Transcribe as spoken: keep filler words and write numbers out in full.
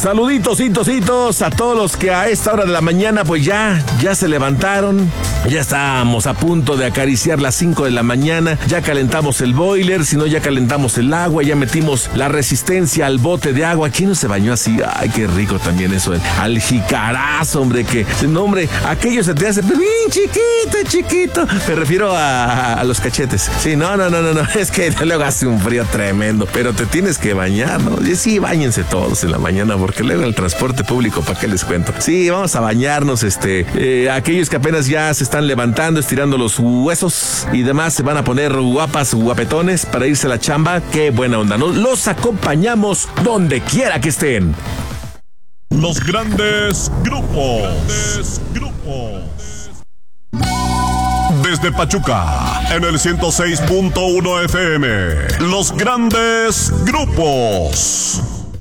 Saluditos, hitos, hitos a todos los que a esta hora de la mañana pues ya, ya se levantaron. Ya estamos a punto de acariciar las cinco de la mañana. Ya calentamos el boiler, si no ya calentamos el agua, ya metimos la resistencia al bote de agua. ¿Quién no se bañó así? Ay, qué rico también eso. Al jicarazo, hombre, que no, hombre, aquello se te hace bien chiquito, chiquito. Me refiero a, a los cachetes. Sí, no, no, no, no, no. Es que luego hace un frío tremendo, pero te tienes que bañar, ¿no? Y sí, báñense todos en la mañana, porque luego el transporte público, ¿para qué les cuento? Sí, vamos a bañarnos, este, eh, aquellos que apenas ya se están levantando, estirando los huesos y demás, se van a poner guapas, guapetones para irse a la chamba. Qué buena onda, ¿no? Los acompañamos donde quiera que estén. Los grandes grupos. Grandes grupos. Desde Pachuca, en el ciento seis punto uno F M. Los grandes grupos.